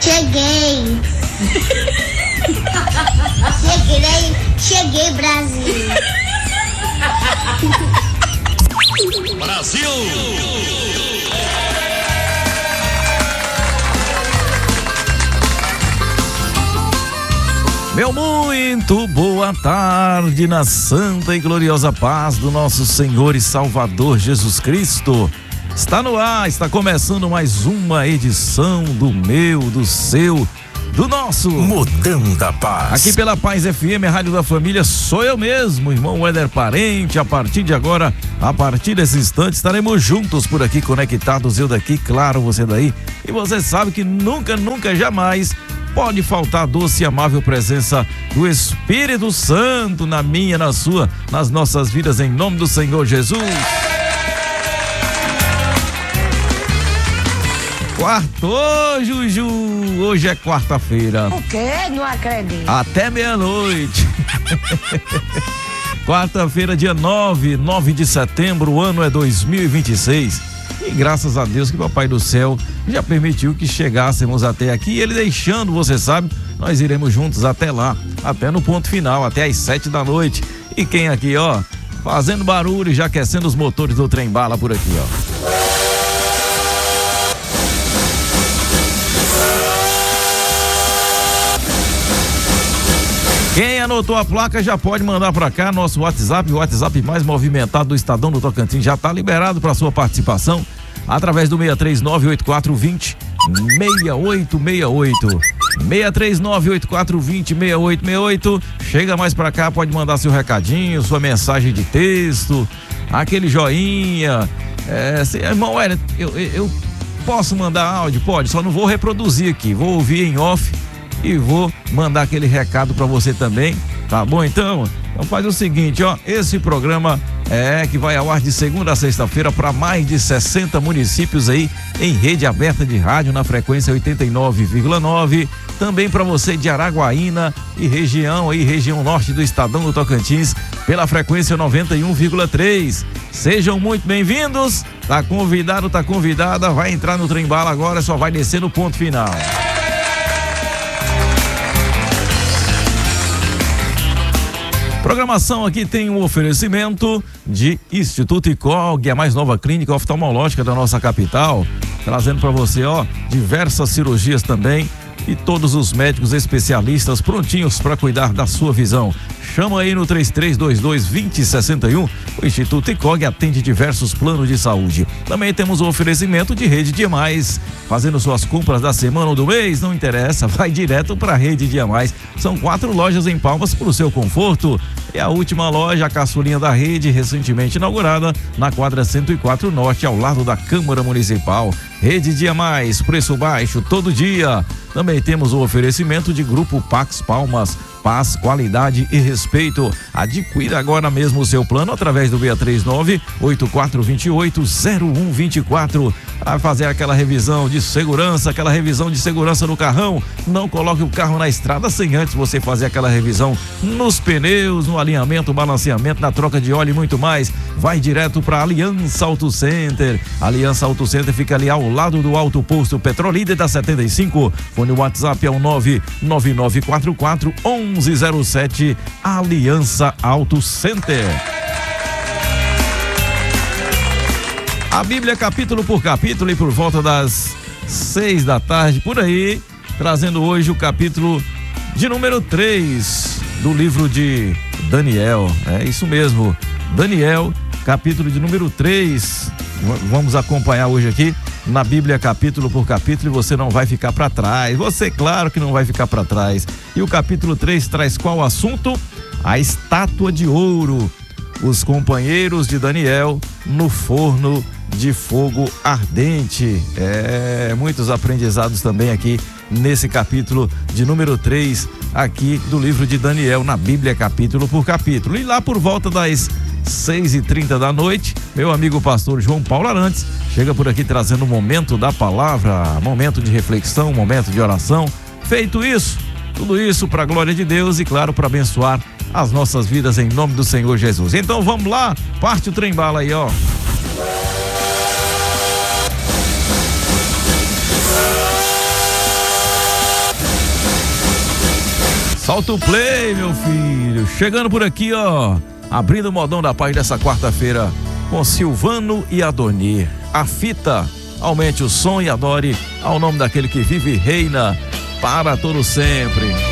Cheguei. Cheguei, Brasil. Brasil! Meu muito boa tarde na santa e gloriosa paz do nosso Senhor e Salvador Jesus Cristo. Está no ar, está começando mais uma edição do meu, do seu, do nosso Mudando a Paz. Aqui pela Paz FM, a Rádio da Família, sou eu mesmo, irmão Éder Parente. A partir de agora, a partir desse instante, estaremos juntos por aqui, conectados, eu daqui, claro, você daí. E você sabe que nunca, jamais pode faltar a doce e amável presença do Espírito Santo na minha, na sua, nas nossas vidas, em nome do Senhor Jesus. Quartou, Juju! Hoje é quarta-feira. O quê? Não acredito. Até meia-noite. Quarta-feira, dia 9 de setembro, o ano é 2026. E graças a Deus que o Papai do Céu já permitiu que chegássemos até aqui. E ele deixando, você sabe, nós iremos juntos até lá, até no ponto final, até às 7 da noite. E quem aqui, ó, fazendo barulho e já aquecendo os motores do trem-bala por aqui, ó. Quem anotou a placa já pode mandar para cá nosso WhatsApp, o WhatsApp mais movimentado do Estadão do Tocantins, já está liberado para sua participação através do 6398420 6868. 6398420 6868. Chega mais para cá, pode mandar seu recadinho, sua mensagem de texto, aquele joinha. Irmão, eu posso mandar áudio? Pode, só não vou reproduzir aqui, vou ouvir em off e vou mandar aquele recado para você também, tá bom? Então faz o seguinte, ó, esse programa que vai ao ar de segunda a sexta-feira para mais de 60 municípios aí em rede aberta de rádio na frequência 89,9, também para você de Araguaína e região norte do Estadão do Tocantins pela frequência 91,3. Sejam muito bem-vindos, tá convidado, tá convidada, vai entrar no trem-bala agora, só vai descer no ponto final. Programação aqui tem um oferecimento de Instituto ICOG, a mais nova clínica oftalmológica da nossa capital, trazendo para você, ó, diversas cirurgias também e todos os médicos especialistas prontinhos para cuidar da sua visão. Chama aí no 3322-2061. O Instituto ICOG atende diversos planos de saúde. Também temos o oferecimento de Rede Dia Mais. Fazendo suas compras da semana ou do mês, não interessa, vai direto para a Rede Dia Mais. São 4 lojas em Palmas para o seu conforto. E a última loja, a caçulinha da rede, recentemente inaugurada na quadra 104 Norte, ao lado da Câmara Municipal. Rede Dia Mais, preço baixo todo dia. Também temos o oferecimento de Grupo Pax Palmas. Paz, qualidade e respeito. Adquira agora mesmo o seu plano através do 639-8428-0124. A fazer aquela revisão de segurança, no carrão. Não coloque o carro na estrada sem antes você fazer aquela revisão nos pneus, no alinhamento, balanceamento, na troca de óleo e muito mais. Vai direto para Aliança Auto Center. Aliança Auto Center fica ali ao lado do Alto Posto Petrolíder da 75. Fone WhatsApp é o 999441107. Aliança Auto Center. A Bíblia capítulo por capítulo e por volta das 6 da tarde, por aí, trazendo hoje o capítulo de número 3 do livro de Daniel. É isso mesmo, Daniel, capítulo de número 3. Vamos acompanhar hoje aqui na Bíblia capítulo por capítulo e você não vai ficar para trás. Você, claro que não vai ficar para trás. E o capítulo 3 traz qual assunto? A estátua de ouro. Os companheiros de Daniel no forno de fogo ardente. Muitos aprendizados também aqui nesse capítulo de número 3 aqui do livro de Daniel, na Bíblia capítulo por capítulo. E lá por volta das 6h30 da noite, meu amigo pastor João Paulo Arantes chega por aqui trazendo o momento da palavra, momento de reflexão, momento de oração. Feito isso, tudo isso para a glória de Deus e claro, para abençoar as nossas vidas em nome do Senhor Jesus. Então vamos lá, parte o trem-bala aí, ó. Solta o play, meu filho. Chegando por aqui, ó. Abrindo o modão da paz dessa quarta-feira com Silvano e Adonir. A fita, aumente o som e adore ao nome daquele que vive e reina para todo sempre.